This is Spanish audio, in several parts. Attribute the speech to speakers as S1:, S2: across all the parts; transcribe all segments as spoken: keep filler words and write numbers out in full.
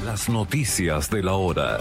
S1: Las noticias de la hora.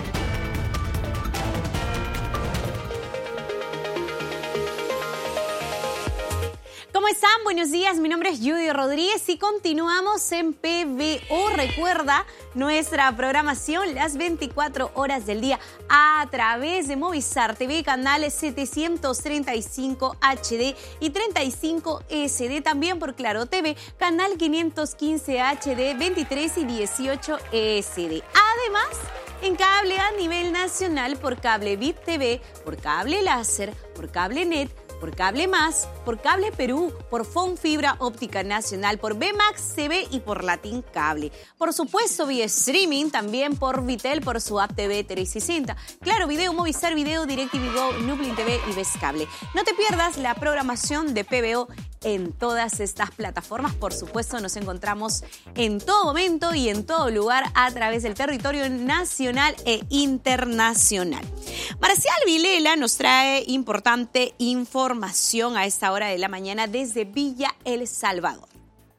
S2: ¿Cómo están? Buenos días, mi nombre es Judy Rodríguez y continuamos en P B O. Recuerda nuestra programación las veinticuatro horas del día a través de Movistar T V, canales setecientos treinta y cinco H D y treinta y cinco S D, también por Claro T V, canal quinientos quince H D, veintitrés y dieciocho S D. Además, en cable a nivel nacional por Cable V I P T V, por Cable Láser, por Cable Net, por Cable Más, por Cable Perú, por Fon Fibra Óptica Nacional, por B Max T V y por Latin Cable. Por supuesto, vía streaming, también por Vitel, por su app T V trescientos sesenta. Claro Video, Movistar Video, DirecTV Go, Nublin T V y Ves Cable. No te pierdas la programación de P B O en todas estas plataformas. Por supuesto, nos encontramos en todo momento y en todo lugar a través del territorio nacional e internacional. Marcial Vilela nos trae importante información a esta hora de la mañana desde Villa El Salvador.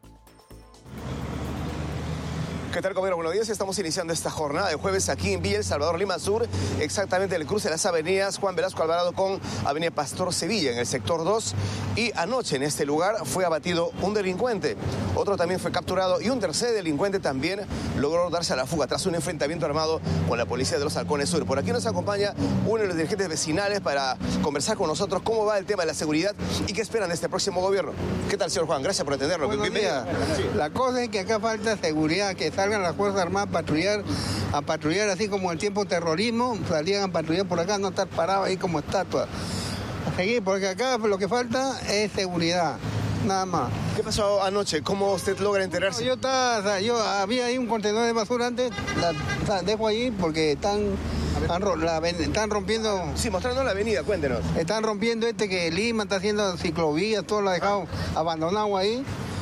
S3: ¿Qué tal, compañeros? Buenos días. Estamos iniciando esta jornada de jueves aquí en Villa El Salvador, Lima Sur, exactamente en el cruce de las avenidas Juan Velasco Alvarado con Avenida Pastor Sevilla, en el sector dos. Y anoche en este lugar fue abatido un delincuente, otro también fue capturado y un tercer delincuente también logró darse a la fuga tras un enfrentamiento armado con la policía de los Halcones Sur. Por aquí nos acompaña uno de los dirigentes vecinales para conversar con nosotros cómo va el tema de la seguridad y qué esperan de este próximo gobierno. ¿Qué tal, señor Juan? Gracias por atendernos.
S4: Buenos días. La cosa es que acá falta seguridad, que salgan las Fuerzas Armadas a patrullar, a patrullar así como el tiempo terrorismo, salían a patrullar por acá, no estar parados ahí como estatuas. A seguir, porque acá lo que falta es seguridad, nada más.
S3: ¿Qué pasó anoche? ¿Cómo usted logra enterarse?
S4: No, yo estaba, o sea, yo había ahí un contenedor de basura antes, la, o sea, dejo ahí porque están, están, la, están rompiendo...
S3: Sí, mostrando la avenida, cuéntenos.
S4: Están rompiendo este que Lima está haciendo ciclovías, todo lo ha dejado abandonado ahí.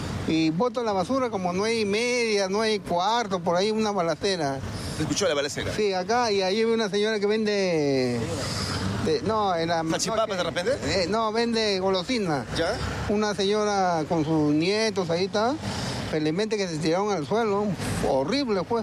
S4: Y botan la basura como no hay media, no hay cuarto, por ahí una balacera.
S3: ¿Escuchó la balacera?
S4: Sí, acá, y ahí hay una señora que vende... De, no, en la...
S3: ¿Salchipapas
S4: no,
S3: de repente?
S4: Eh, no, vende golosina.
S3: ¿Ya?
S4: Una señora con sus nietos, ahí está, felizmente que se tiraron al suelo, horrible fue.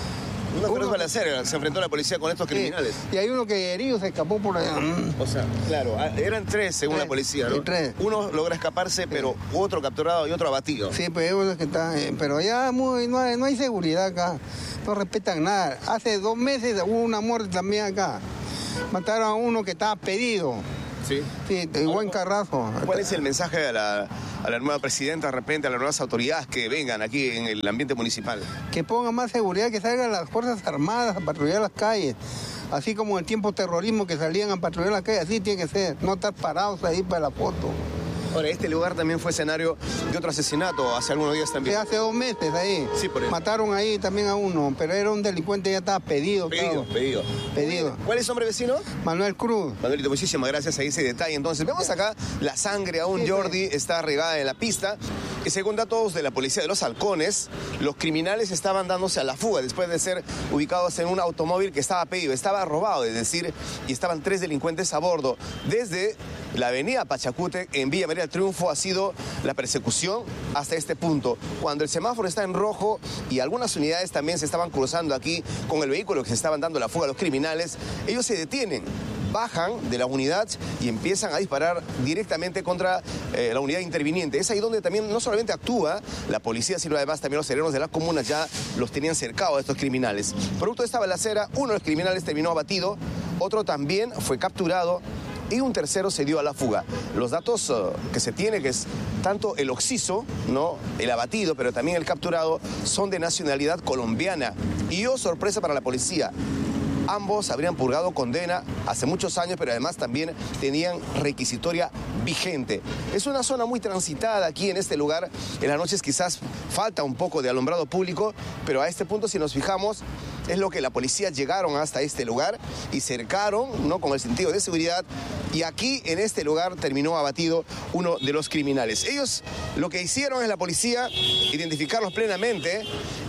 S3: Una feroz balacera, se enfrentó la policía con estos criminales.
S4: Sí. Y hay uno que herido se escapó por allá.
S3: O sea, claro, eran tres según
S4: tres,
S3: la policía, ¿no?
S4: Sí, tres.
S3: Uno logra escaparse, sí, pero otro capturado y otro abatido.
S4: Sí, pero, que está, pero allá muy, no, hay, no hay seguridad acá, no respetan nada. Hace dos meses hubo una muerte también acá. Mataron a uno que estaba pedido.
S3: Sí.
S4: Sí, buen carrazo.
S3: ¿Cuál es el mensaje a la, a la nueva presidenta, de repente, a las nuevas autoridades que vengan aquí en el ambiente municipal?
S4: Que pongan más seguridad, que salgan las Fuerzas Armadas a patrullar las calles. Así como en el tiempo terrorismo que salían a patrullar las calles, así tiene que ser. No estar parados ahí para la foto.
S3: Ahora, este lugar también fue escenario de otro asesinato hace algunos días también.
S4: Sí, hace dos meses ahí.
S3: Sí, por eso.
S4: Mataron ahí también a uno, pero era un delincuente, ya estaba pedido.
S3: Pedido,
S4: claro.
S3: pedido.
S4: Pedido.
S3: ¿Cuál es su nombre, vecino?
S4: Manuel Cruz.
S3: Manuelito, muchísimas gracias a ese detalle. Entonces, vemos acá la sangre aún, sí, Jordi, sí, está regada en la pista. Y según datos de la policía de los Halcones, los criminales estaban dándose a la fuga después de ser ubicados en un automóvil que estaba pedido, estaba robado, es decir, y estaban tres delincuentes a bordo. Desde la avenida Pachacútec en Villa María del Triunfo ha sido la persecución hasta este punto. Cuando el semáforo está en rojo y algunas unidades también se estaban cruzando aquí con el vehículo que se estaban dando la fuga a los criminales, ellos se detienen, bajan de la unidad y empiezan a disparar directamente contra eh, la unidad interviniente. Es ahí donde también no solamente actúa la policía, sino además también los serenos de las comunas ya los tenían cercados a estos criminales. Producto de esta balacera, uno de los criminales terminó abatido, otro también fue capturado y un tercero se dio a la fuga. Los datos uh, que se tiene, que es tanto el occiso, ¿no?, el abatido, pero también el capturado, son de nacionalidad colombiana. Y oh, sorpresa para la policía, ambos habrían purgado condena hace muchos años, pero además también tenían requisitoria vigente. Es una zona muy transitada aquí en este lugar. En las noches quizás falta un poco de alumbrado público, pero a este punto, si nos fijamos, es lo que la policía llegaron hasta este lugar y cercaron, ¿no?, con el sentido de seguridad, y aquí en este lugar terminó abatido uno de los criminales. Ellos lo que hicieron es la policía identificarlos plenamente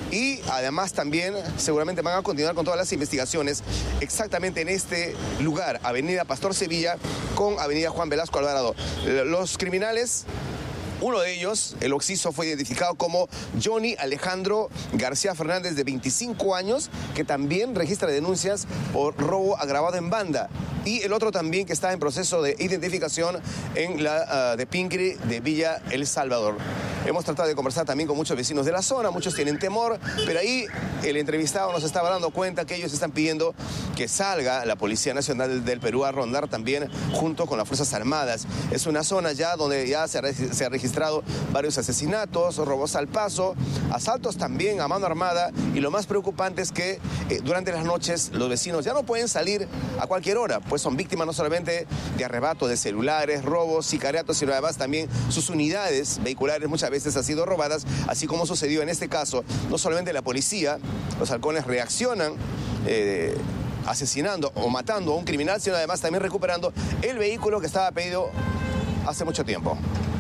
S3: y además también seguramente van a continuar con todas las investigaciones exactamente en este lugar, Avenida Pastor Sevilla con Avenida Juan Velasco Alvarado. Los criminales Uno de ellos, el occiso, fue identificado como Johnny Alejandro García Fernández, de veinticinco años, que también registra denuncias por robo agravado en banda. Y el otro también, que está en proceso de identificación en la uh, de Pincri de Villa El Salvador. Hemos tratado de conversar también con muchos vecinos de la zona, muchos tienen temor, pero ahí el entrevistado nos estaba dando cuenta que ellos están pidiendo que salga la Policía Nacional del Perú a rondar también junto con las Fuerzas Armadas. Es una zona ya donde ya se ha, se ha registrado varios asesinatos, robos al paso, asaltos también a mano armada, y lo más preocupante es que eh, durante las noches los vecinos ya no pueden salir a cualquier hora, pues son víctimas no solamente de arrebato de celulares, robos, sicariatos, sino además también sus unidades vehiculares muchas veces han sido robadas, así como sucedió en este caso. No solamente la policía, los halcones reaccionan eh, asesinando o matando a un criminal, sino además también recuperando el vehículo que estaba pedido hace mucho tiempo.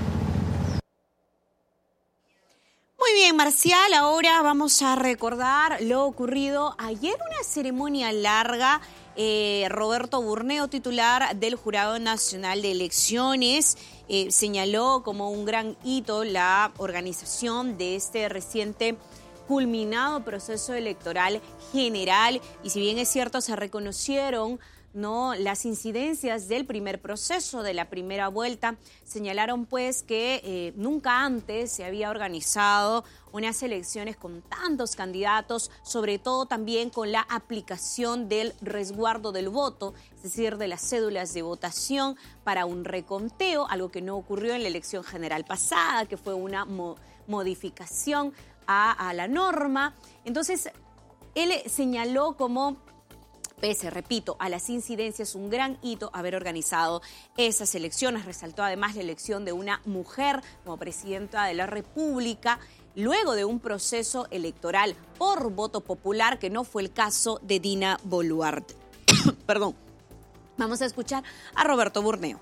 S2: Muy bien, Marcial, ahora vamos a recordar lo ocurrido ayer, una ceremonia larga. Eh, Roberto Burneo, titular del Jurado Nacional de Elecciones, eh, señaló como un gran hito la organización de este reciente culminado proceso electoral general. Y si bien es cierto, se reconocieron no las incidencias del primer proceso, de la primera vuelta, señalaron pues que eh, nunca antes se había organizado unas elecciones con tantos candidatos, sobre todo también con la aplicación del resguardo del voto, es decir, de las cédulas de votación para un reconteo, algo que no ocurrió en la elección general pasada, que fue una mo- modificación a, a la norma. Entonces, él señaló como, pese, repito, a las incidencias, un gran hito haber organizado esas elecciones. Resaltó además la elección de una mujer como presidenta de la República, luego de un proceso electoral por voto popular, que no fue el caso de Dina Boluarte. Perdón. Vamos a escuchar a Roberto Burneo.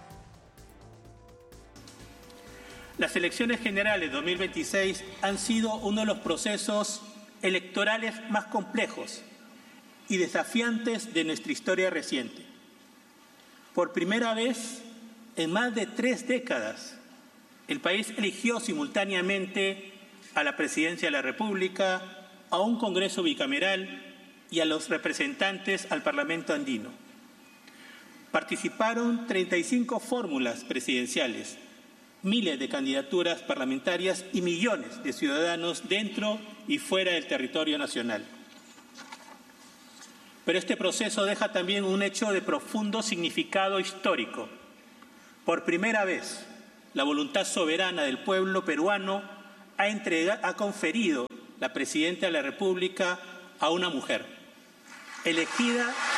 S5: Las elecciones generales dos mil veintiséis han sido uno de los procesos electorales más complejos y desafiantes de nuestra historia reciente. Por primera vez en más de tres décadas, el país eligió simultáneamente a la Presidencia de la República, a un Congreso bicameral y a los representantes al Parlamento andino. Participaron treinta y cinco fórmulas presidenciales, miles de candidaturas parlamentarias y millones de ciudadanos dentro y fuera del territorio nacional. Pero este proceso deja también un hecho de profundo significado histórico. Por primera vez, la voluntad soberana del pueblo peruano ha, entregado, ha conferido la Presidenta de la República a una mujer, elegida